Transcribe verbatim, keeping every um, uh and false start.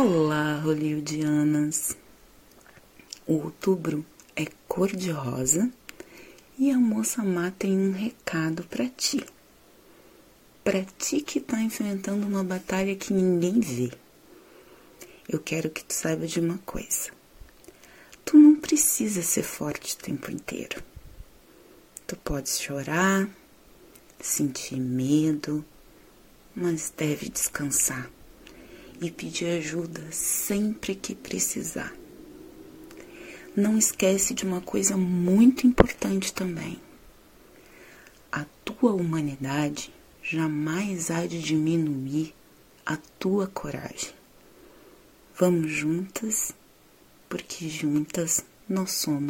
Olá, hollywoodianas! O outubro é cor-de-rosa e a moça má tem um recado pra ti. Pra ti que tá enfrentando uma batalha que ninguém vê. Eu quero que tu saiba de uma coisa. Tu não precisa ser forte o tempo inteiro. Tu podes chorar, sentir medo, mas deve descansar e pedir ajuda sempre que precisar. Não esquece de uma coisa muito importante também. A tua humanidade jamais há de diminuir a tua coragem. Vamos juntas, porque juntas nós somos